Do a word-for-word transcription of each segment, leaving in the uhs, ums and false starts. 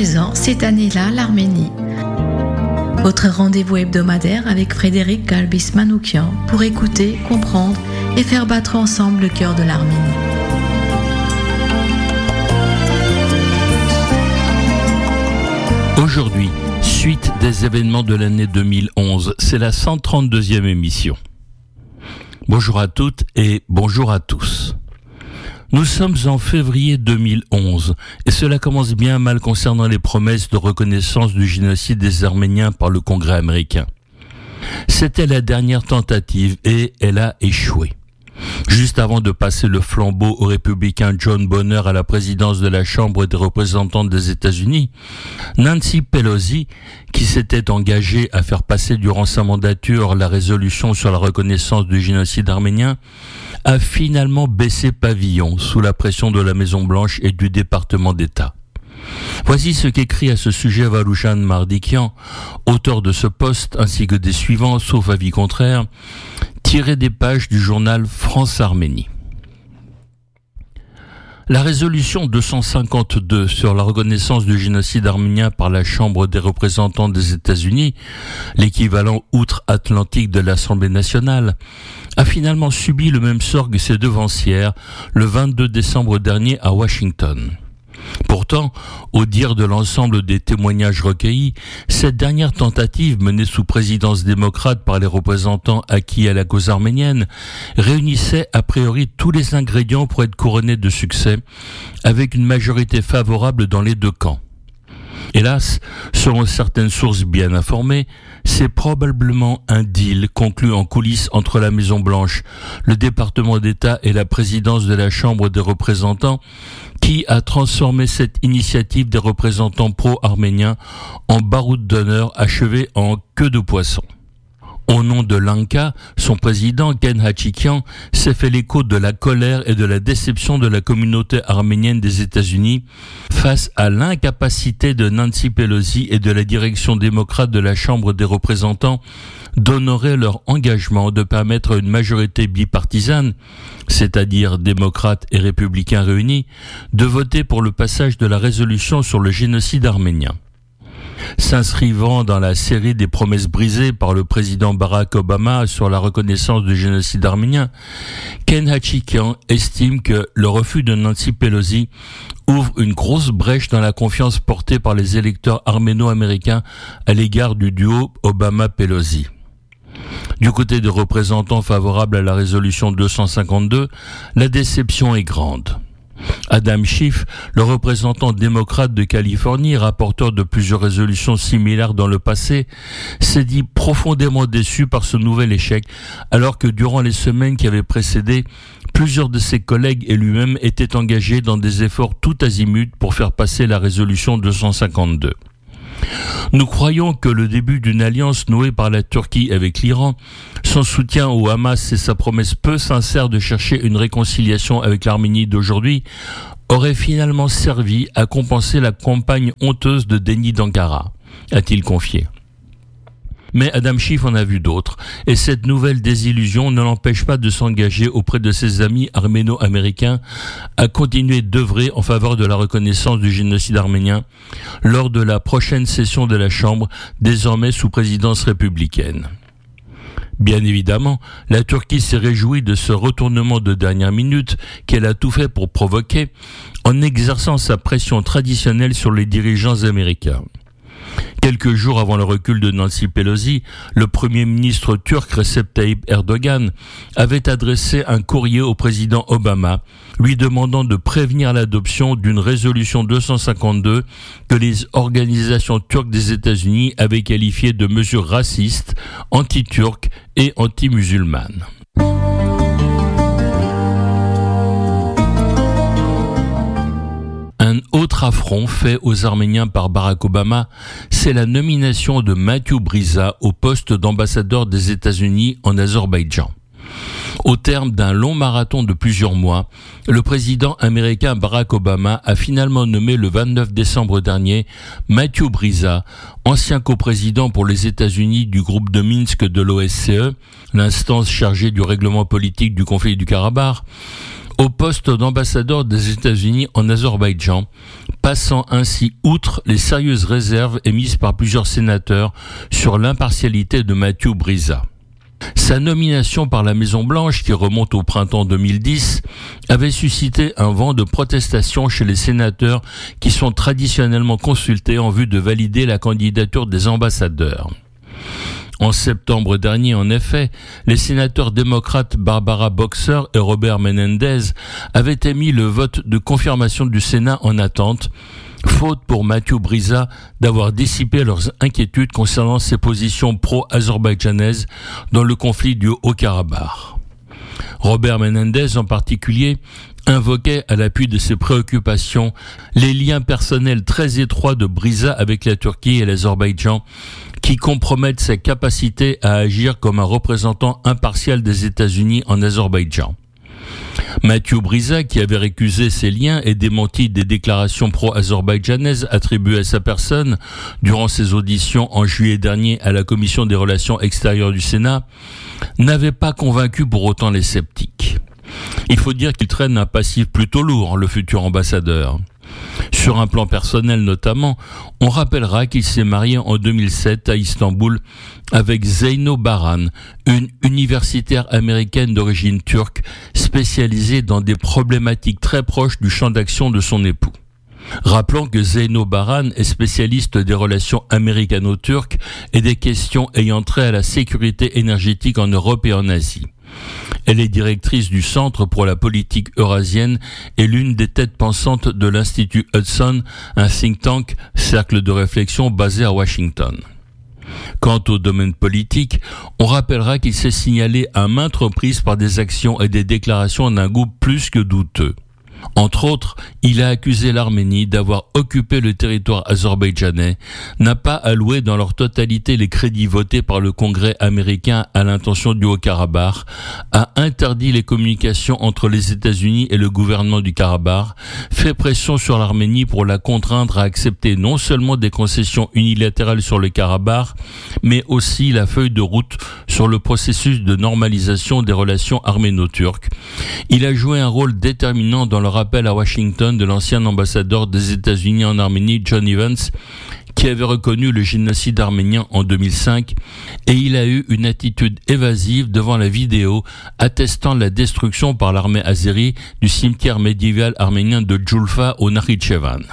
présent cette année-là l'Arménie. Votre rendez-vous hebdomadaire avec Frédéric Galbis-Manoukian pour écouter, comprendre et faire battre ensemble le cœur de l'Arménie. Aujourd'hui, suite des événements de l'année deux mille onze, c'est la cent trente-deuxième émission. Bonjour à toutes et bonjour à tous. Nous sommes en février deux mille onze et cela commence bien mal concernant les promesses de reconnaissance du génocide des Arméniens par le Congrès américain. C'était la dernière tentative et elle a échoué. Juste avant de passer le flambeau au républicain John Bonner à la présidence de la Chambre des représentants des États-Unis, Nancy Pelosi, qui s'était engagée à faire passer durant sa mandature la résolution sur la reconnaissance du génocide arménien, a finalement baissé pavillon sous la pression de la Maison-Blanche et du département d'État. Voici ce qu'écrit à ce sujet Varoujan Mardikian, auteur de ce post ainsi que des suivants, sauf avis contraire, tiré des pages du journal France-Arménie. La résolution deux cent cinquante-deux sur la reconnaissance du génocide arménien par la Chambre des représentants des États-Unis, l'équivalent outre-Atlantique de l'Assemblée nationale, a finalement subi le même sort que ses devancières le vingt-deux décembre dernier à Washington. Pourtant, au dire de l'ensemble des témoignages recueillis, cette dernière tentative menée sous présidence démocrate par les représentants acquis à la cause arménienne réunissait a priori tous les ingrédients pour être couronnée de succès, avec une majorité favorable dans les deux camps. Hélas, selon certaines sources bien informées, c'est probablement un deal conclu en coulisses entre la Maison-Blanche, le département d'État et la présidence de la Chambre des représentants qui a transformé cette initiative des représentants pro-arméniens en baroud d'honneur achevé en queue de poisson. Au nom de l'A N C A, son président, Ken Hachikian, s'est fait l'écho de la colère et de la déception de la communauté arménienne des États-Unis face à l'incapacité de Nancy Pelosi et de la direction démocrate de la Chambre des représentants d'honorer leur engagement de permettre à une majorité bipartisane, c'est-à-dire démocrates et républicains réunis, de voter pour le passage de la résolution sur le génocide arménien. S'inscrivant dans la série des promesses brisées par le président Barack Obama sur la reconnaissance du génocide arménien, Ken Hachikian estime que le refus de Nancy Pelosi ouvre une grosse brèche dans la confiance portée par les électeurs arméno-américains à l'égard du duo Obama-Pelosi. Du côté des représentants favorables à la résolution deux cent cinquante-deux, la déception est grande. Adam Schiff, le représentant démocrate de Californie, rapporteur de plusieurs résolutions similaires dans le passé, s'est dit profondément déçu par ce nouvel échec, alors que durant les semaines qui avaient précédé, plusieurs de ses collègues et lui-même étaient engagés dans des efforts tout azimuts pour faire passer la résolution deux cent cinquante-deux. Nous croyons que le début d'une alliance nouée par la Turquie avec l'Iran, son soutien au Hamas et sa promesse peu sincère de chercher une réconciliation avec l'Arménie d'aujourd'hui auraient finalement servi à compenser la campagne honteuse de déni d'Ankara, a-t-il confié. Mais Adam Schiff en a vu d'autres, et cette nouvelle désillusion ne l'empêche pas de s'engager auprès de ses amis arméno-américains à continuer d'œuvrer en faveur de la reconnaissance du génocide arménien lors de la prochaine session de la Chambre, désormais sous présidence républicaine. Bien évidemment, la Turquie s'est réjouie de ce retournement de dernière minute qu'elle a tout fait pour provoquer en exerçant sa pression traditionnelle sur les dirigeants américains. Quelques jours avant le recul de Nancy Pelosi, le premier ministre turc Recep Tayyip Erdogan avait adressé un courrier au président Obama, lui demandant de prévenir l'adoption d'une résolution deux cent cinquante-deux que les organisations turques des États-Unis avaient qualifiée de mesures racistes, anti-turques et anti-musulmanes. Un autre affront fait aux Arméniens par Barack Obama, c'est la nomination de Matthew Brisa au poste d'ambassadeur des États-Unis en Azerbaïdjan. Au terme d'un long marathon de plusieurs mois, le président américain Barack Obama a finalement nommé le vingt-neuf décembre dernier Matthew Brisa, ancien coprésident pour les États-Unis du groupe de Minsk de l'O S C E, l'instance chargée du règlement politique du conflit du Karabakh, au poste d'ambassadeur des États-Unis en Azerbaïdjan, passant ainsi outre les sérieuses réserves émises par plusieurs sénateurs sur l'impartialité de Matthew Bryza. Sa nomination par la Maison-Blanche, qui remonte au printemps deux mille dix, avait suscité un vent de protestation chez les sénateurs qui sont traditionnellement consultés en vue de valider la candidature des ambassadeurs. En septembre dernier, en effet, les sénateurs démocrates Barbara Boxer et Robert Menendez avaient émis le vote de confirmation du Sénat en attente, faute pour Matthew Bryza d'avoir dissipé leurs inquiétudes concernant ses positions pro-azerbaïdjanaises dans le conflit du Haut-Karabakh. Robert Menendez, en particulier, invoquait à l'appui de ses préoccupations les liens personnels très étroits de Bryza avec la Turquie et l'Azerbaïdjan, qui compromettent sa capacité à agir comme un représentant impartial des États-Unis en Azerbaïdjan. Matthew Bryza, qui avait récusé ces liens et démenti des déclarations pro-azerbaïdjanaises attribuées à sa personne durant ses auditions en juillet dernier à la Commission des Relations extérieures du Sénat, n'avait pas convaincu pour autant les sceptiques. Il faut dire qu'il traîne un passif plutôt lourd, le futur ambassadeur. Sur un plan personnel notamment, on rappellera qu'il s'est marié en deux mille sept à Istanbul avec Zeyno Baran, une universitaire américaine d'origine turque spécialisée dans des problématiques très proches du champ d'action de son époux. Rappelons que Zeyno Baran est spécialiste des relations américano-turques et des questions ayant trait à la sécurité énergétique en Europe et en Asie. Elle est directrice du Centre pour la politique eurasienne et l'une des têtes pensantes de l'Institut Hudson, un think tank, cercle de réflexion basé à Washington. Quant au domaine politique, on rappellera qu'il s'est signalé à maintes reprises par des actions et des déclarations d'un goût plus que douteux. Entre autres, il a accusé l'Arménie d'avoir occupé le territoire azerbaïdjanais, n'a pas alloué dans leur totalité les crédits votés par le Congrès américain à l'intention du Haut-Karabakh, a interdit les communications entre les États-Unis et le gouvernement du Karabakh, fait pression sur l'Arménie pour la contraindre à accepter non seulement des concessions unilatérales sur le Karabakh, mais aussi la feuille de route sur le processus de normalisation des relations arméno-turques. Il a joué un rôle déterminant dans le rappel à Washington de l'ancien ambassadeur des États-Unis en Arménie, John Evans, qui avait reconnu le génocide arménien en deux mille cinq, et il a eu une attitude évasive devant la vidéo attestant la destruction par l'armée azérie du cimetière médiéval arménien de Julfa au Nakhichevan.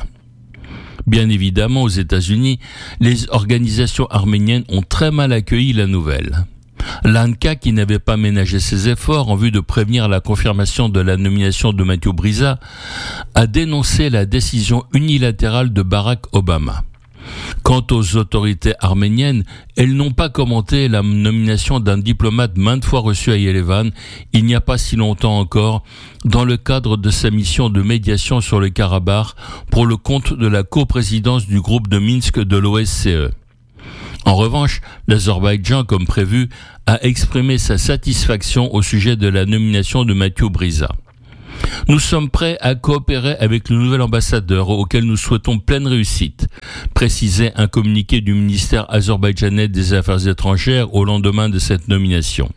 Bien évidemment, aux États-Unis, les organisations arméniennes ont très mal accueilli la nouvelle. L'A N C A, qui n'avait pas ménagé ses efforts en vue de prévenir la confirmation de la nomination de Matthew Bryza, a dénoncé la décision unilatérale de Barack Obama. Quant aux autorités arméniennes, elles n'ont pas commenté la nomination d'un diplomate maintes fois reçu à Yerevan, il n'y a pas si longtemps encore, dans le cadre de sa mission de médiation sur le Karabakh pour le compte de la coprésidence du groupe de Minsk de l'O S C E. En revanche, l'Azerbaïdjan, comme prévu, a exprimé sa satisfaction au sujet de la nomination de Matthew Bryza. Nous sommes prêts à coopérer avec le nouvel ambassadeur auquel nous souhaitons pleine réussite, précisait un communiqué du ministère azerbaïdjanais des Affaires étrangères au lendemain de cette nomination.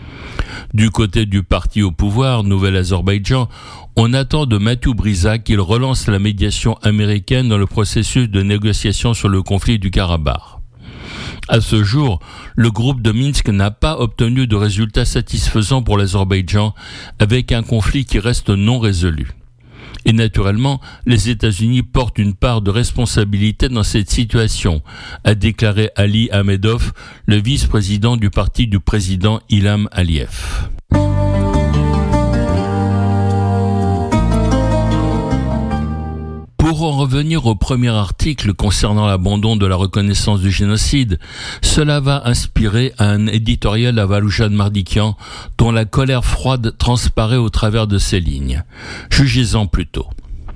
Du côté du parti au pouvoir, Nouvel Azerbaïdjan, on attend de Matthew Bryza qu'il relance la médiation américaine dans le processus de négociation sur le conflit du Karabakh. À ce jour, le groupe de Minsk n'a pas obtenu de résultats satisfaisants pour l'Azerbaïdjan, avec un conflit qui reste non résolu. Et naturellement, les États-Unis portent une part de responsabilité dans cette situation, a déclaré Ali Ahmedov, le vice-président du parti du président Ilham Aliyev. Pour en revenir au premier article concernant l'abandon de la reconnaissance du génocide, cela va inspirer un éditorial à Valoujan Mardikian dont la colère froide transparaît au travers de ces lignes. Jugez-en plutôt.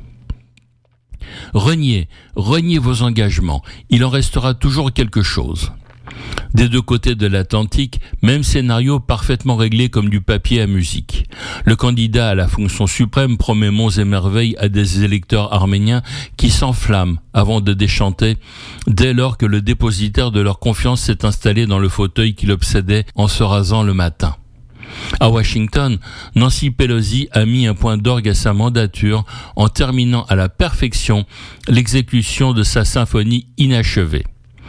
Reniez, reniez vos engagements, il en restera toujours quelque chose. Des deux côtés de l'Atlantique, même scénario parfaitement réglé comme du papier à musique. Le candidat à la fonction suprême promet monts et merveilles à des électeurs arméniens qui s'enflamment avant de déchanter dès lors que le dépositaire de leur confiance s'est installé dans le fauteuil qui l'obsédait en se rasant le matin. À Washington, Nancy Pelosi a mis un point d'orgue à sa mandature en terminant à la perfection l'exécution de sa symphonie inachevée.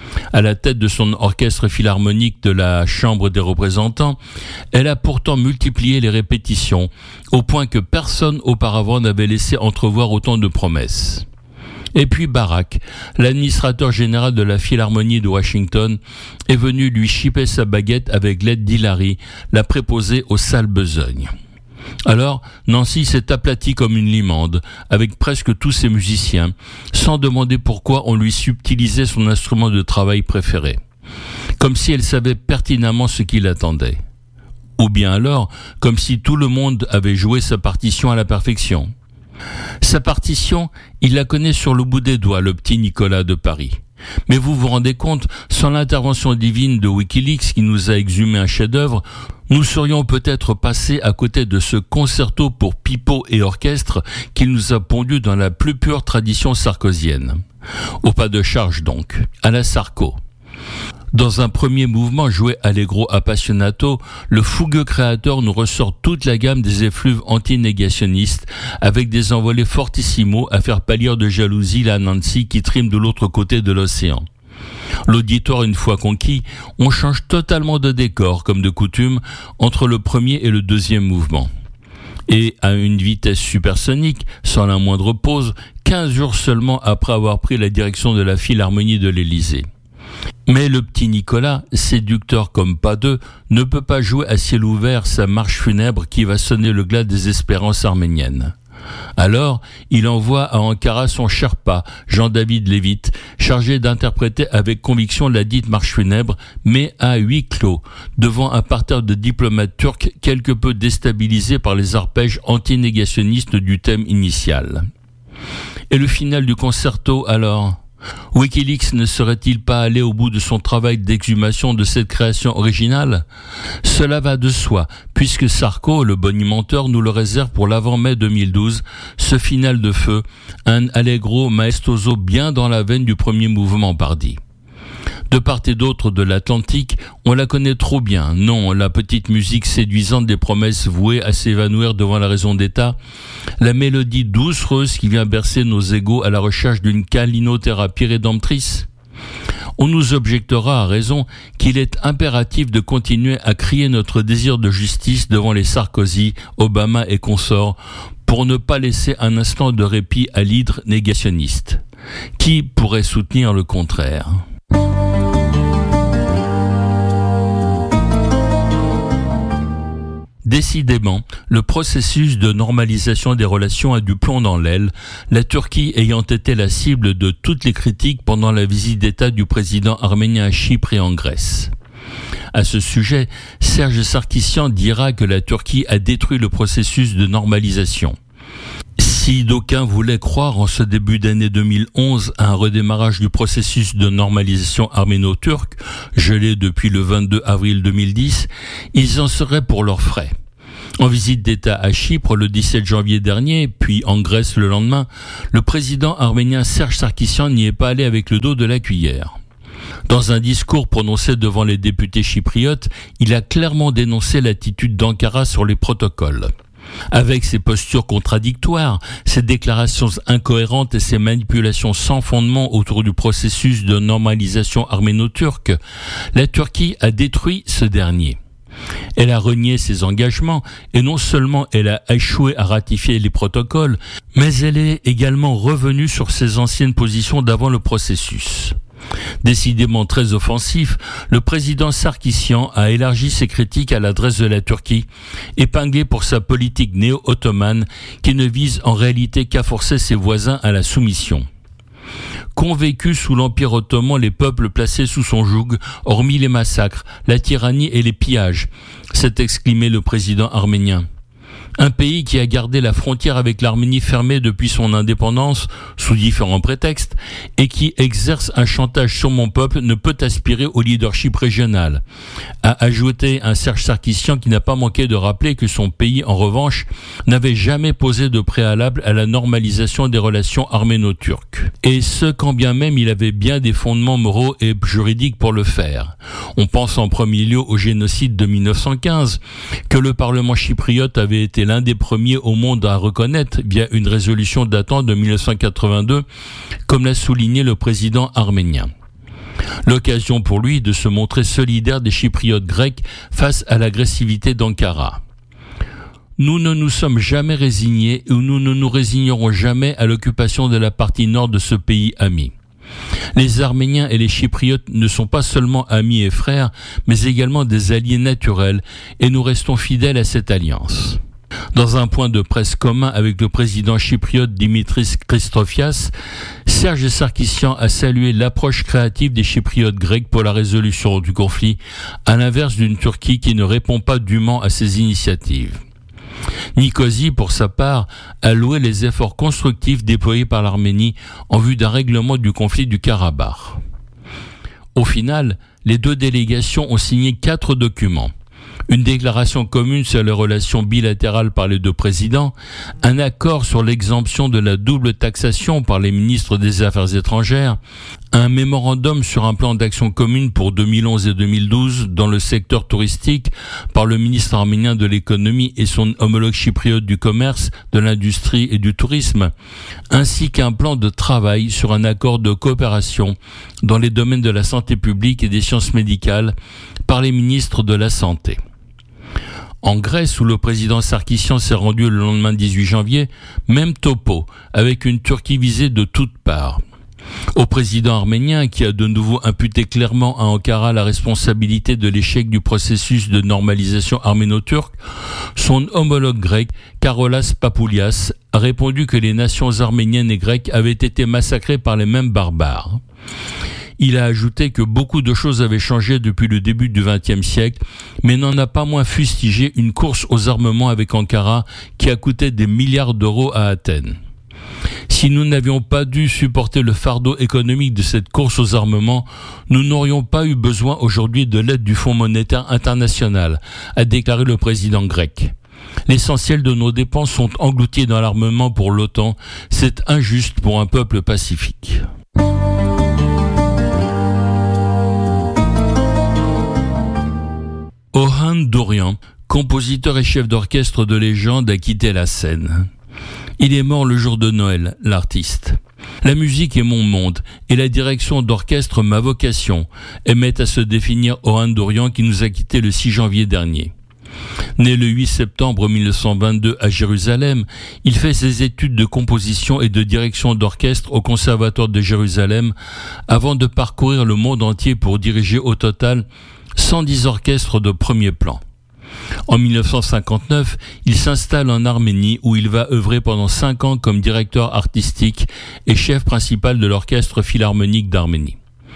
À la tête de son orchestre philharmonique de la Chambre des représentants, elle a pourtant multiplié les répétitions, au point que personne auparavant n'avait laissé entrevoir autant de promesses. Et puis Barack, l'administrateur général de la Philharmonie de Washington, est venu lui chipper sa baguette avec l'aide d'Hillary, la préposée aux sales besognes. Alors, Nancy s'est aplatie comme une limande, avec presque tous ses musiciens, sans demander pourquoi on lui subtilisait son instrument de travail préféré. Comme si elle savait pertinemment ce qui l'attendait. Ou bien alors, comme si tout le monde avait joué sa partition à la perfection. Sa partition, il la connaît sur le bout des doigts, le petit Nicolas de Paris. Mais vous vous rendez compte, sans l'intervention divine de Wikileaks qui nous a exhumé un chef-d'œuvre, nous serions peut-être passés à côté de ce concerto pour pipeau et orchestre qu'il nous a pondu dans la plus pure tradition sarkozienne. Au pas de charge donc, à la Sarko. Dans un premier mouvement joué allegro appassionato, le fougueux créateur nous ressort toute la gamme des effluves anti-négationnistes avec des envolées fortissimo à faire pâlir de jalousie la Nancy qui trime de l'autre côté de l'océan. L'auditoire une fois conquis, on change totalement de décor comme de coutume entre le premier et le deuxième mouvement. Et à une vitesse supersonique, sans la moindre pause, quinze jours seulement après avoir pris la direction de la Philharmonie de l'Élysée. Mais le petit Nicolas, séducteur comme pas deux, ne peut pas jouer à ciel ouvert sa marche funèbre qui va sonner le glas des espérances arméniennes. Alors, il envoie à Ankara son Sherpa, Jean-David Lévite, chargé d'interpréter avec conviction la dite marche funèbre, mais à huis clos, devant un parterre de diplomates turcs quelque peu déstabilisés par les arpèges antinégationnistes du thème initial. Et le final du concerto, alors ? Wikileaks ne serait-il pas allé au bout de son travail d'exhumation de cette création originale ? Cela va de soi, puisque Sarko, le bonimenteur, nous le réserve pour l'avant-mai deux mille douze, ce final de feu, un allegro maestoso bien dans la veine du premier mouvement pardi. De part et d'autre de l'Atlantique, on la connaît trop bien, non, la petite musique séduisante des promesses vouées à s'évanouir devant la raison d'État, la mélodie doucereuse qui vient bercer nos égos à la recherche d'une câlinothérapie rédemptrice. On nous objectera à raison qu'il est impératif de continuer à crier notre désir de justice devant les Sarkozy, Obama et consorts pour ne pas laisser un instant de répit à l'hydre négationniste. Qui pourrait soutenir le contraire ? Décidément, le processus de normalisation des relations a du plomb dans l'aile, la Turquie ayant été la cible de toutes les critiques pendant la visite d'État du président arménien à Chypre et en Grèce. À ce sujet, Serge Sarkissian dira que la Turquie a détruit le processus de normalisation. Si d'aucuns voulaient croire en ce début d'année deux mille onze à un redémarrage du processus de normalisation arméno-turc, gelé depuis le vingt-deux avril deux mille dix, ils en seraient pour leurs frais. En visite d'État à Chypre le dix-sept janvier dernier, puis en Grèce le lendemain, le président arménien Serge Sarkissian n'y est pas allé avec le dos de la cuillère. Dans un discours prononcé devant les députés chypriotes, il a clairement dénoncé l'attitude d'Ankara sur les protocoles. Avec ses postures contradictoires, ses déclarations incohérentes et ses manipulations sans fondement autour du processus de normalisation arméno-turque, la Turquie a détruit ce dernier. Elle a renié ses engagements et non seulement elle a échoué à ratifier les protocoles, mais elle est également revenue sur ses anciennes positions d'avant le processus. Décidément très offensif, le président Sarkissian a élargi ses critiques à l'adresse de la Turquie, épinglé pour sa politique néo-ottomane qui ne vise en réalité qu'à forcer ses voisins à la soumission. Qu'ont vécu sous l'Empire ottoman les peuples placés sous son joug, hormis les massacres, la tyrannie et les pillages, s'est exclamé le président arménien. Un pays qui a gardé la frontière avec l'Arménie fermée depuis son indépendance, sous différents prétextes, et qui exerce un chantage sur mon peuple ne peut aspirer au leadership régional, a ajouté un Serge Sarkissian qui n'a pas manqué de rappeler que son pays, en revanche, n'avait jamais posé de préalable à la normalisation des relations arméno-turques. Et ce, quand bien même il avait bien des fondements moraux et juridiques pour le faire. On pense en premier lieu au génocide de mille neuf cent quinze, que le Parlement chypriote avait été l'un des premiers au monde à reconnaître via une résolution datant de mille neuf cent quatre-vingt-deux, comme l'a souligné le président arménien. L'occasion pour lui de se montrer solidaire des Chypriotes grecs face à l'agressivité d'Ankara. Nous ne nous sommes jamais résignés et nous ne nous résignerons jamais à l'occupation de la partie nord de ce pays ami. Les Arméniens et les Chypriotes ne sont pas seulement amis et frères, mais également des alliés naturels, et nous restons fidèles à cette alliance. Dans un point de presse commun avec le président chypriote Dimitris Christofias, Serge Sarkissian a salué l'approche créative des Chypriotes grecs pour la résolution du conflit, à l'inverse d'une Turquie qui ne répond pas dûment à ces initiatives. Nicosie, pour sa part, a loué les efforts constructifs déployés par l'Arménie en vue d'un règlement du conflit du Karabakh. Au final, les deux délégations ont signé quatre documents. Une déclaration commune sur les relations bilatérales par les deux présidents, un accord sur l'exemption de la double taxation par les ministres des Affaires étrangères, un mémorandum sur un plan d'action commune pour deux mille onze et deux mille douze dans le secteur touristique par le ministre arménien de l'économie et son homologue chypriote du commerce, de l'industrie et du tourisme, ainsi qu'un plan de travail sur un accord de coopération dans les domaines de la santé publique et des sciences médicales par les ministres de la Santé. En Grèce, où le président Sarkissian s'est rendu le lendemain dix-huit janvier, même topo, avec une Turquie visée de toutes parts. Au président arménien, qui a de nouveau imputé clairement à Ankara la responsabilité de l'échec du processus de normalisation arméno-turque, son homologue grec, Karolas Papoulias, a répondu que les nations arméniennes et grecques avaient été massacrées par les mêmes barbares. Il a ajouté que beaucoup de choses avaient changé depuis le début du vingtième siècle, mais n'en a pas moins fustigé une course aux armements avec Ankara qui a coûté des milliards d'euros à Athènes. Si nous n'avions pas dû supporter le fardeau économique de cette course aux armements, nous n'aurions pas eu besoin aujourd'hui de l'aide du Fonds monétaire international, a déclaré le président grec. L'essentiel de nos dépenses sont engloutis dans l'armement pour l'OTAN. C'est injuste pour un peuple pacifique. Orhan Dourian, compositeur et chef d'orchestre de légende, a quitté la scène. Il est mort le jour de Noël, l'artiste. La musique est mon monde et la direction d'orchestre ma vocation, aimait à se définir Orhan Dourian qui nous a quittés le six janvier dernier. Né le huit septembre mille neuf cent vingt-deux à Jérusalem, il fait ses études de composition et de direction d'orchestre au Conservatoire de Jérusalem avant de parcourir le monde entier pour diriger au total cent dix orchestres de premier plan. En mille neuf cent cinquante-neuf, il s'installe en Arménie où il va œuvrer pendant cinq ans comme directeur artistique et chef principal de l'Orchestre philharmonique d'Arménie.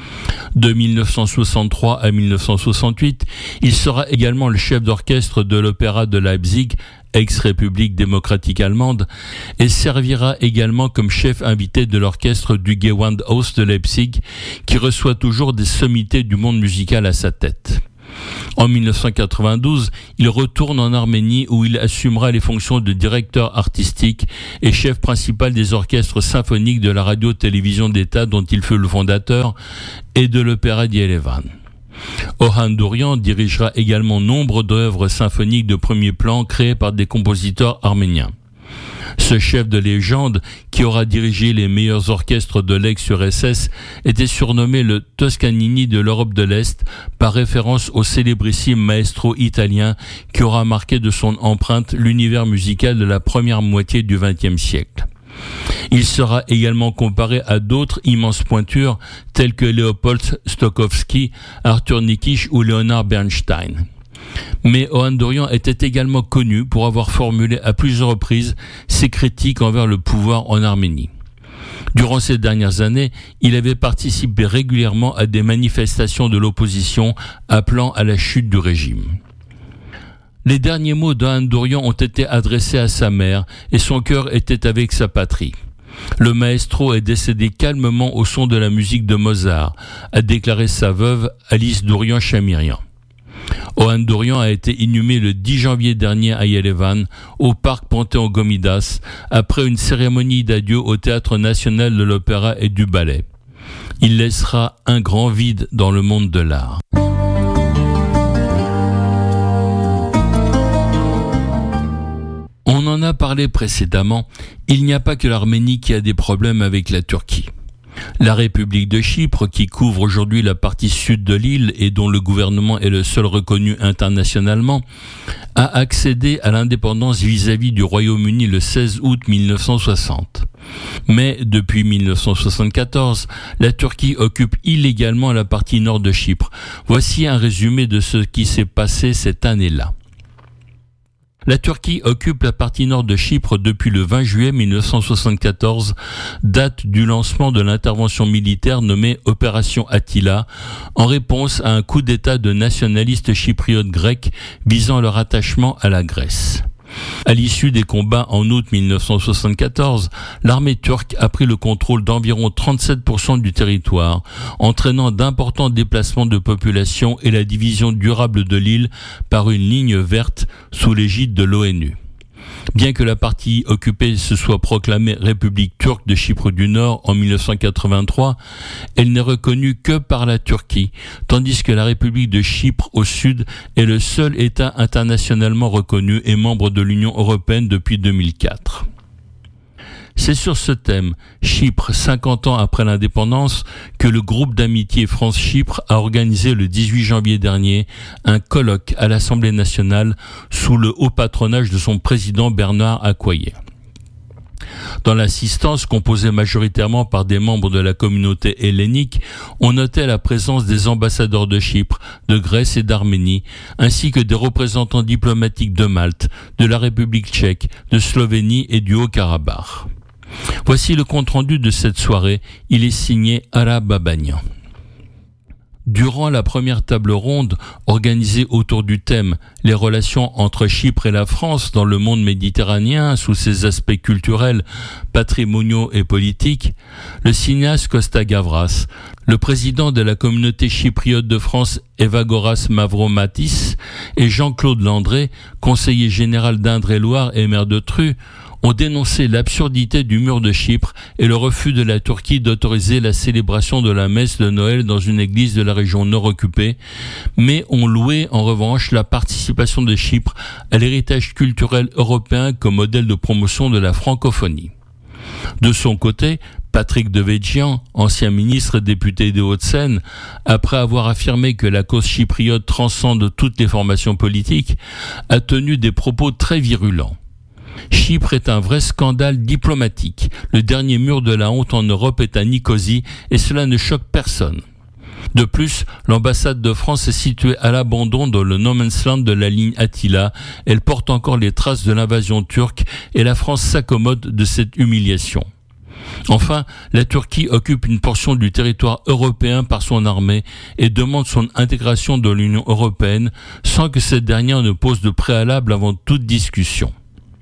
De mille neuf cent soixante-trois à mille neuf cent soixante-huit, il sera également le chef d'orchestre de l'Opéra de Leipzig, ex-République démocratique allemande, et servira également comme chef invité de l'orchestre du Gewandhaus de Leipzig, qui reçoit toujours des sommités du monde musical à sa tête. En mille neuf cent quatre-vingt-douze, il retourne en Arménie où il assumera les fonctions de directeur artistique et chef principal des orchestres symphoniques de la radio-télévision d'État dont il fut le fondateur et de l'Opéra d'Yerevan. Orhan Dourian dirigera également nombre d'œuvres symphoniques de premier plan créées par des compositeurs arméniens. Ce chef de légende, qui aura dirigé les meilleurs orchestres de l'ex-U R S S, était surnommé le Toscanini de l'Europe de l'Est, par référence au célébrissime maestro italien qui aura marqué de son empreinte l'univers musical de la première moitié du vingtième siècle. Il sera également comparé à d'autres immenses pointures telles que Léopold Stokowski, Arthur Nikisch ou Leonard Bernstein. Mais Orhan Dourian était également connu pour avoir formulé à plusieurs reprises ses critiques envers le pouvoir en Arménie. Durant ces dernières années, il avait participé régulièrement à des manifestations de l'opposition appelant à la chute du régime. Les derniers mots d'Anne Dorion ont été adressés à sa mère et son cœur était avec sa patrie. Le maestro est décédé calmement au son de la musique de Mozart, a déclaré sa veuve Alice Dorion-Chamirian. Ohan Dorion a été inhumé le dix janvier dernier à Yerevan, au parc Panthéon-Gomidas, après une cérémonie d'adieu au Théâtre national de l'opéra et du ballet. Il laissera un grand vide dans le monde de l'art. On en a parlé précédemment, il n'y a pas que l'Arménie qui a des problèmes avec la Turquie. La République de Chypre, qui couvre aujourd'hui la partie sud de l'île et dont le gouvernement est le seul reconnu internationalement, a accédé à l'indépendance vis-à-vis du Royaume-Uni le seize août mille neuf cent soixante. Mais depuis mille neuf cent soixante-quatorze, la Turquie occupe illégalement la partie nord de Chypre. Voici un résumé de ce qui s'est passé cette année-là. La Turquie occupe la partie nord de Chypre depuis le vingt juillet mille neuf cent soixante-quatorze, date du lancement de l'intervention militaire nommée Opération Attila, en réponse à un coup d'État de nationalistes chypriotes grecs visant leur attachement à la Grèce. À l'issue des combats en août mille neuf cent soixante-quatorze, l'armée turque a pris le contrôle d'environ trente-sept pour cent du territoire, entraînant d'importants déplacements de population et la division durable de l'île par une ligne verte sous l'égide de l'ONU. Bien que la partie occupée se soit proclamée République turque de Chypre du Nord en mille neuf cent quatre-vingt-trois, elle n'est reconnue que par la Turquie, tandis que la République de Chypre au sud est le seul État internationalement reconnu et membre de l'Union européenne depuis deux mille quatre. C'est sur ce thème, Chypre, cinquante ans après l'indépendance, que le groupe d'amitié France-Chypre a organisé le dix-huit janvier dernier un colloque à l'Assemblée nationale sous le haut patronage de son président Bernard Accoyer. Dans l'assistance, composée majoritairement par des membres de la communauté hellénique, on notait la présence des ambassadeurs de Chypre, de Grèce et d'Arménie, ainsi que des représentants diplomatiques de Malte, de la République tchèque, de Slovénie et du Haut-Karabakh. Voici le compte-rendu de cette soirée, il est signé Ara Babagnan. Durant la première table ronde, organisée autour du thème « Les relations entre Chypre et la France dans le monde méditerranéen sous ses aspects culturels, patrimoniaux et politiques », le cinéaste Costa Gavras, le président de la communauté chypriote de France Evagoras Mavromatis et Jean-Claude Landré, conseiller général d'Indre-et-Loire et maire de Tru, ont dénoncé l'absurdité du mur de Chypre et le refus de la Turquie d'autoriser la célébration de la messe de Noël dans une église de la région nord occupée, mais ont loué en revanche la participation de Chypre à l'héritage culturel européen comme modèle de promotion de la francophonie. De son côté, Patrick Devedjian, ancien ministre et député des Hauts-de-Seine, après avoir affirmé que la cause chypriote transcende toutes les formations politiques, a tenu des propos très virulents. Chypre est un vrai scandale diplomatique. Le dernier mur de la honte en Europe est à Nicosie et cela ne choque personne. De plus, l'ambassade de France est située à l'abandon dans le no man's land de la ligne Attila. Elle porte encore les traces de l'invasion turque et la France s'accommode de cette humiliation. Enfin, la Turquie occupe une portion du territoire européen par son armée et demande son intégration dans l'Union européenne sans que cette dernière ne pose de préalable avant toute discussion.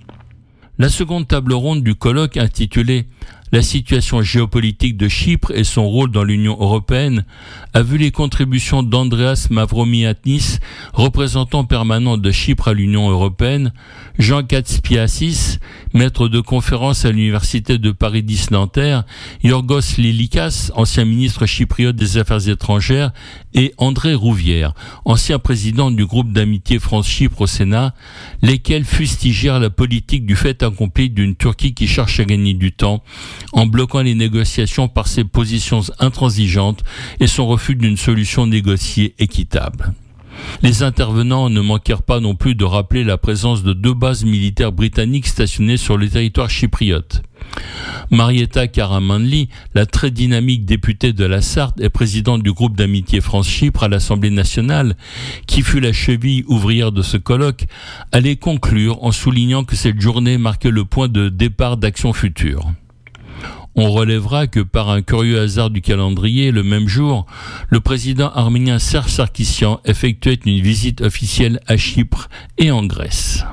La seconde table ronde du colloque intitulée « La situation géopolitique de Chypre et son rôle dans l'Union européenne » a vu les contributions d'Andreas Mavromiannis, représentant permanent de Chypre à l'Union européenne, Jean Katspiasis, maître de conférence à l'Université de Paris dix Nanterre, Yorgos Lilikas, ancien ministre chypriote des Affaires étrangères, et André Rouvière, ancien président du groupe d'amitié France-Chypre au Sénat, lesquels fustigèrent la politique du fait accompli d'une Turquie qui cherche à gagner du temps, en bloquant les négociations par ses positions intransigeantes et son refus d'une solution négociée équitable. Les intervenants ne manquèrent pas non plus de rappeler la présence de deux bases militaires britanniques stationnées sur le territoire chypriote. Marietta Karamanli, la très dynamique députée de la Sarthe et présidente du groupe d'amitié France-Chypre à l'Assemblée nationale, qui fut la cheville ouvrière de ce colloque, allait conclure en soulignant que cette journée marquait le point de départ d'Action Future. On relèvera que par un curieux hasard du calendrier, le même jour, le président arménien Serge Sarkissian effectuait une visite officielle à Chypre et en Grèce.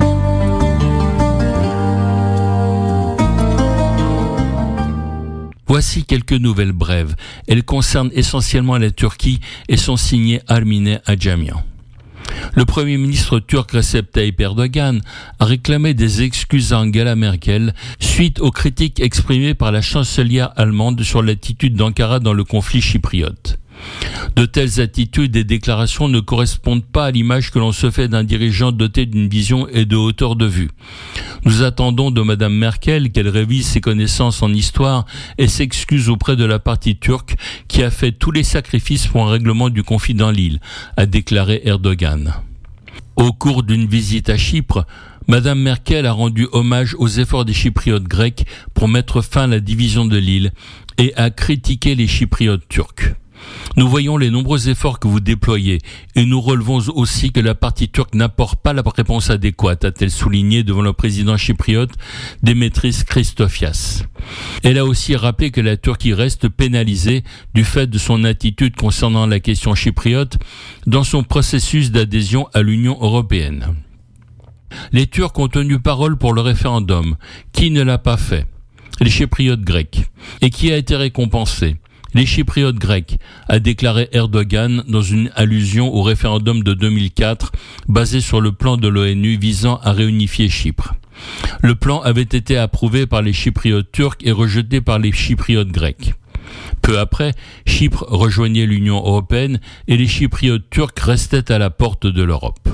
Voici quelques nouvelles brèves. Elles concernent essentiellement la Turquie et sont signées Armine Ajamian. Le Premier ministre turc Recep Tayyip Erdogan a réclamé des excuses à Angela Merkel suite aux critiques exprimées par la chancelière allemande sur l'attitude d'Ankara dans le conflit chypriote. De telles attitudes et déclarations ne correspondent pas à l'image que l'on se fait d'un dirigeant doté d'une vision et de hauteur de vue. Nous attendons de Madame Merkel qu'elle révise ses connaissances en histoire et s'excuse auprès de la partie turque qui a fait tous les sacrifices pour un règlement du conflit dans l'île, a déclaré Erdogan. Au cours d'une visite à Chypre, Madame Merkel a rendu hommage aux efforts des Chypriotes grecs pour mettre fin à la division de l'île et a critiqué les Chypriotes turcs. Nous voyons les nombreux efforts que vous déployez et nous relevons aussi que la partie turque n'apporte pas la réponse adéquate, a-t-elle souligné devant le président chypriote Demetris Christofias. Elle a aussi rappelé que la Turquie reste pénalisée du fait de son attitude concernant la question chypriote dans son processus d'adhésion à l'Union européenne. Les Turcs ont tenu parole pour le référendum. Qui ne l'a pas fait ? Les Chypriotes grecs. Et qui a été récompensé ? Les Chypriotes grecs, a déclaré Erdogan dans une allusion au référendum de deux mille quatre basé sur le plan de l'ONU visant à réunifier Chypre. Le plan avait été approuvé par les Chypriotes turcs et rejeté par les Chypriotes grecs. Peu après, Chypre rejoignait l'Union européenne et les Chypriotes turcs restaient à la porte de l'Europe.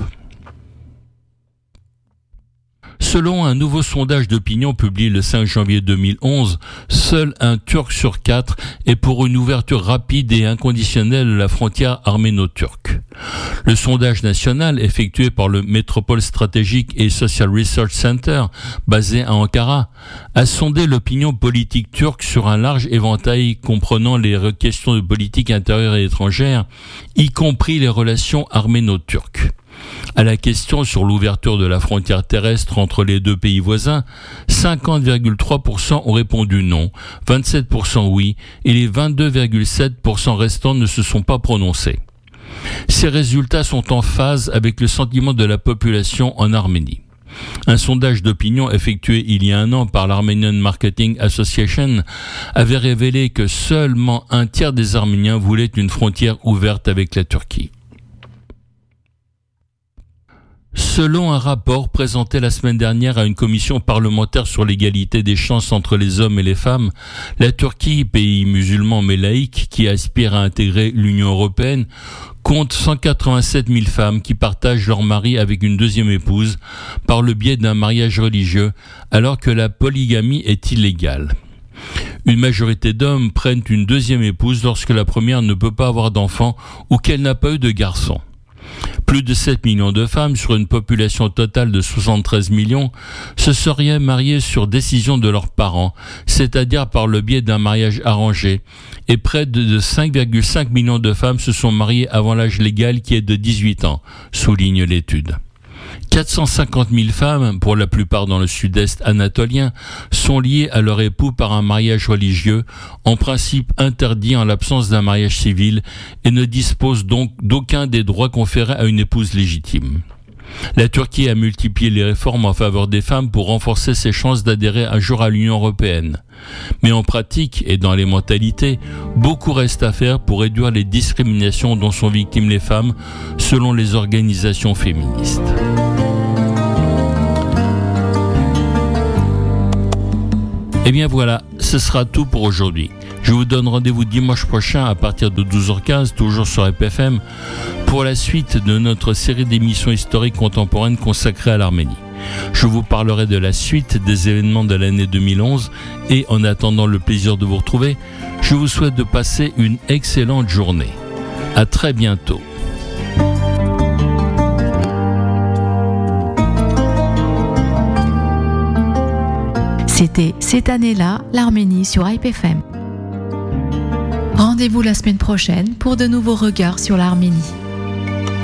Selon un nouveau sondage d'opinion publié le cinq janvier deux mille onze, seul un Turc sur quatre est pour une ouverture rapide et inconditionnelle de la frontière arméno-turque. Le sondage national effectué par le Metropole Strategic et Social Research Center, basé à Ankara, a sondé l'opinion politique turque sur un large éventail comprenant les questions de politique intérieure et étrangère, y compris les relations arméno-turques. À la question sur l'ouverture de la frontière terrestre entre les deux pays voisins, cinquante virgule trois pour cent ont répondu non, vingt-sept pour cent oui, et les vingt-deux virgule sept pour cent restants ne se sont pas prononcés. Ces résultats sont en phase avec le sentiment de la population en Arménie. Un sondage d'opinion effectué il y a un an par l'Armenian Marketing Association avait révélé que seulement un tiers des Arméniens voulaient une frontière ouverte avec la Turquie. Selon un rapport présenté la semaine dernière à une commission parlementaire sur l'égalité des chances entre les hommes et les femmes, la Turquie, pays musulman mais laïque qui aspire à intégrer l'Union européenne, compte cent quatre-vingt-sept mille femmes qui partagent leur mari avec une deuxième épouse par le biais d'un mariage religieux, alors que la polygamie est illégale. Une majorité d'hommes prennent une deuxième épouse lorsque la première ne peut pas avoir d'enfants ou qu'elle n'a pas eu de garçon. Plus de sept millions de femmes sur une population totale de soixante-treize millions se seraient mariées sur décision de leurs parents, c'est-à-dire par le biais d'un mariage arrangé, et près de cinq virgule cinq millions de femmes se sont mariées avant l'âge légal qui est de dix-huit ans, souligne l'étude. quatre cent cinquante mille femmes, pour la plupart dans le sud-est anatolien, sont liées à leur époux par un mariage religieux, en principe interdit en l'absence d'un mariage civil, et ne disposent donc d'aucun des droits conférés à une épouse légitime. La Turquie a multiplié les réformes en faveur des femmes pour renforcer ses chances d'adhérer un jour à l'Union européenne. Mais en pratique et dans les mentalités, beaucoup reste à faire pour réduire les discriminations dont sont victimes les femmes, selon les organisations féministes. Et bien voilà, ce sera tout pour aujourd'hui. Je vous donne rendez-vous dimanche prochain à partir de douze heures quinze, toujours sur E P F M, pour la suite de notre série d'émissions historiques contemporaines consacrée à l'Arménie. Je vous parlerai de la suite des événements de l'année deux mille onze et en attendant le plaisir de vous retrouver, je vous souhaite de passer une excellente journée. À très bientôt. C'était cette année-là, l'Arménie sur E P F M. Rendez-vous la semaine prochaine pour de nouveaux regards sur l'Arménie.